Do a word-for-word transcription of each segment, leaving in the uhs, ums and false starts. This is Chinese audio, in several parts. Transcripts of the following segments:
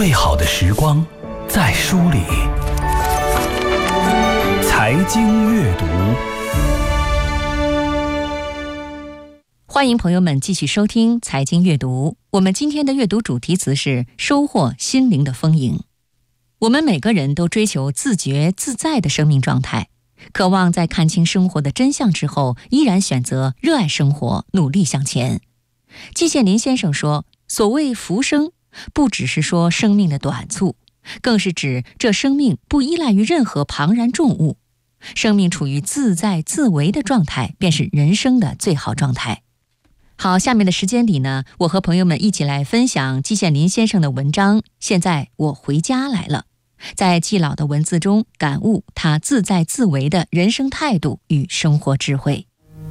最好的时光在书里。财经阅读， 欢迎朋友们继续收听财经阅读。我们今天的阅读主题词是收获心灵的丰盈。我们每个人都追求自觉自在的生命状态，渴望在看清生活的真相之后，依然选择热爱生活，努力向前。季羡林先生说，所谓浮生，不只是说生命的短促，更是指这生命不依赖于任何庞然重物，生命处于自在自为的状态，便是人生的最好状态。好，下面的时间里呢，我和朋友们一起来分享季羡林先生的文章。现在我回家来了，在季老的文字中感悟他自在自为的人生态度与生活智慧。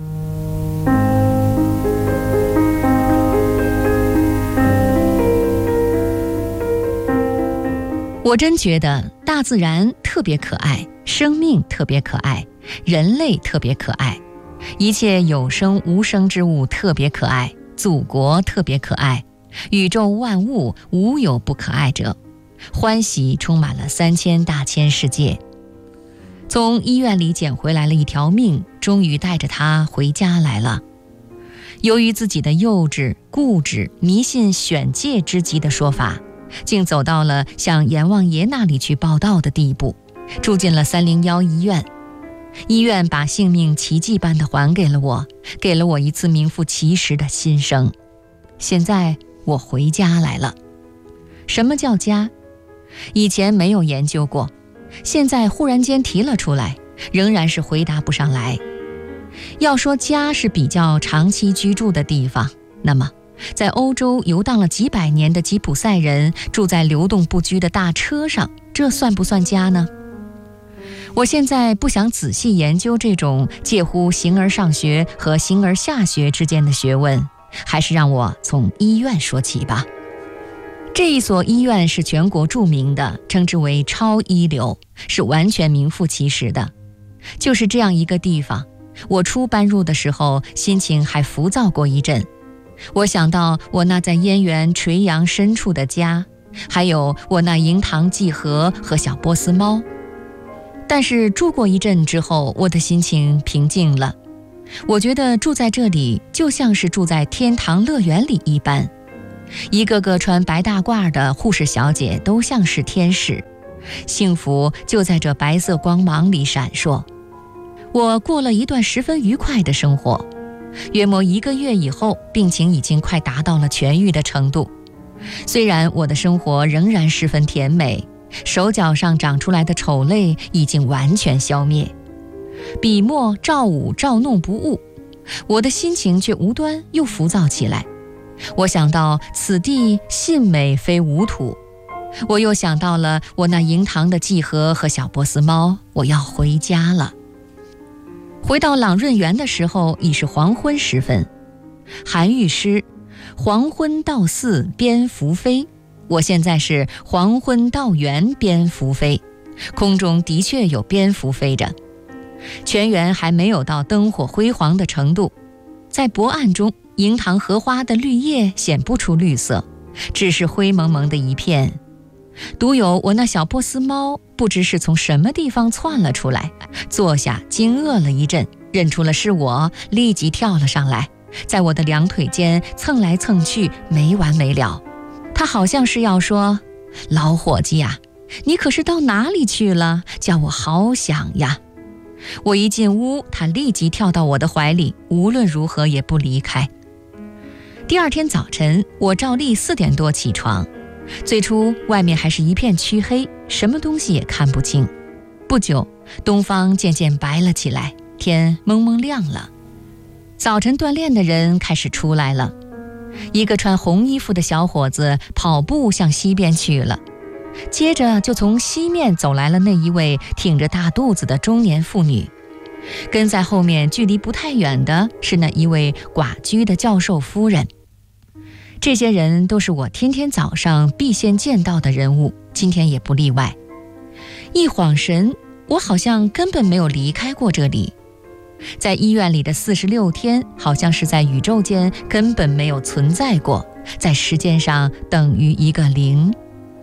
我真觉得大自然特别可爱，生命特别可爱，人类特别可爱，一切有生无生之物特别可爱，祖国特别可爱，宇宙万物无有不可爱者，欢喜充满了三千大千世界。从医院里捡回来了一条命，终于带着它回家来了。由于自己的幼稚、固执、迷信选戒之极的说法，竟走到了向阎王爷那里去报道的地步，住进了三零一医院。医院把性命奇迹般的还给了我，给了我一次名副其实的新生。现在我回家来了。什么叫家？以前没有研究过，现在忽然间提了出来，仍然是回答不上来。要说家是比较长期居住的地方，那么在欧洲游荡了几百年的吉普赛人住在流动不居的大车上，这算不算家呢？我现在不想仔细研究这种介乎形而上学和形而下学之间的学问，还是让我从医院说起吧。这一所医院是全国著名的，称之为超一流，是完全名副其实的。就是这样一个地方，我初搬入的时候，心情还浮躁过一阵。我想到我那在燕园垂杨深处的家，还有我那银堂寄盒和小波斯猫。但是住过一阵之后，我的心情平静了。我觉得住在这里就像是住在天堂乐园里一般，一个个穿白大褂的护士小姐都像是天使，幸福就在这白色光芒里闪烁。我过了一段十分愉快的生活，约莫一个月以后，病情已经快达到了痊愈的程度。虽然我的生活仍然十分甜美，手脚上长出来的丑类已经完全消灭，笔墨照舞照弄不误，我的心情却无端又浮躁起来。我想到此地信美非吾土，我又想到了我那银堂的寄盒和小波斯猫，我要回家了。回到朗润园的时候已是黄昏时分，韩愈诗黄昏到寺蝙蝠飞，我现在是黄昏到园蝙蝠飞，空中的确有蝙蝠飞着。全园还没有到灯火辉煌的程度，在薄暗中，银堂荷花的绿叶显不出绿色，只是灰蒙蒙的一片。独有我那小波斯猫不知是从什么地方窜了出来，坐下惊愕了一阵，认出了是我，立即跳了上来，在我的两腿间蹭来蹭去，没完没了。它好像是要说，老伙计呀，你可是到哪里去了？叫我好想呀。我一进屋，它立即跳到我的怀里，无论如何也不离开。第二天早晨，我照例四点多起床。最初外面还是一片黢黑，什么东西也看不清。不久，东方渐渐白了起来，天蒙蒙亮了。早晨锻炼的人开始出来了，一个穿红衣服的小伙子跑步向西边去了，接着就从西面走来了那一位挺着大肚子的中年妇女，跟在后面距离不太远的是那一位寡居的教授夫人。这些人都是我天天早上必先见到的人物，今天也不例外。一晃神，我好像根本没有离开过这里。在医院里的四十六天，好像是在宇宙间根本没有存在过，在时间上等于一个零。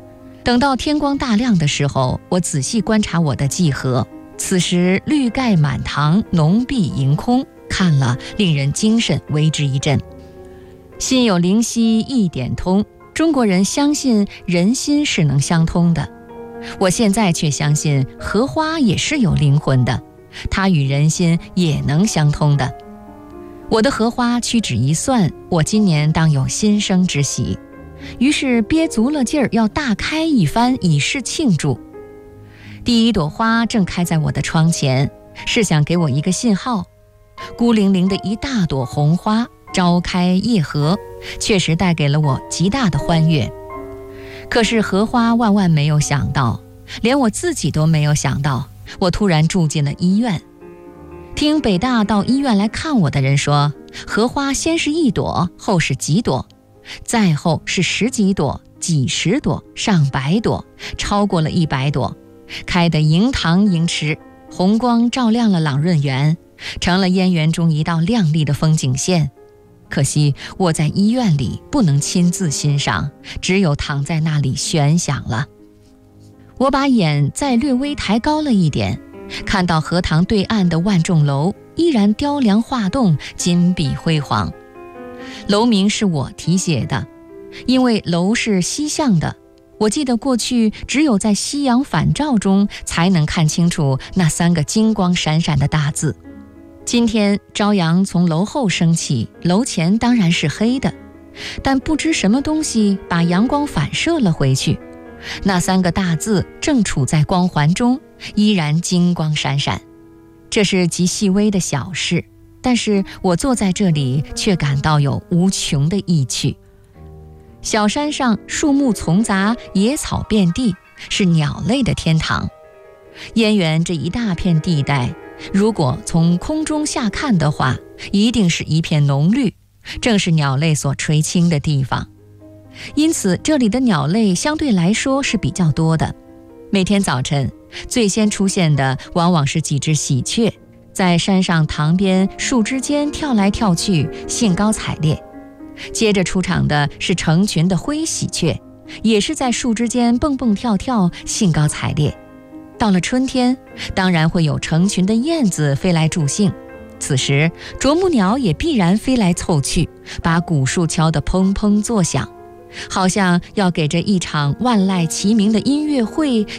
等到天光大亮的时候，我仔细观察我的季河，此时绿盖满堂，浓碧盈空，看了令人精神为之一振。心有灵犀一点通，中国人相信人心是能相通的，我现在却相信荷花也是有灵魂的，它与人心也能相通的。我的荷花屈指一算，我今年当有新生之喜，于是憋足了劲儿要大开一番，以示庆祝。第一朵花正开在我的窗前，是想给我一个信号。孤零零的一大朵红花，朝开夜合，确实带给了我极大的欢悦。可是荷花万万没有想到，连我自己都没有想到，我突然住进了医院。听北大到医院来看我的人说，荷花先是一朵，后是几朵，再后是十几朵、几十朵、上百朵，超过了一百朵，开得盈堂盈池，红光照亮了朗润园，成了燕园中一道亮丽的风景线。可惜我在医院里不能亲自欣赏，只有躺在那里悬想了。我把眼再略微抬高了一点，看到荷塘对岸的万众楼依然雕梁画栋，金碧辉煌。楼名是我题写的，因为楼是西向的，我记得过去只有在夕阳返照中才能看清楚那三个金光闪闪的大字。今天朝阳从楼后升起，楼前当然是黑的，但不知什么东西把阳光反射了回去，那三个大字正处在光环中，依然金光闪闪。这是极细微的小事，但是我坐在这里却感到有无穷的意趣。小山上树木丛杂，野草遍地，是鸟类的天堂。燕园这一大片地带，如果从空中下看的话，一定是一片浓绿，正是鸟类所垂青的地方。因此这里的鸟类相对来说是比较多的。每天早晨最先出现的往往是几只喜鹊，在山上塘边树枝间跳来跳去，兴高采烈。接着出场的是成群的灰喜鹊，也是在树枝间蹦蹦跳跳，兴高采烈。到了春天，当然会有成群的燕子飞来助兴，此时啄木鸟也必然飞来凑去，把古树敲得砰砰作响，好像要给这一场万籁齐鸣的音乐会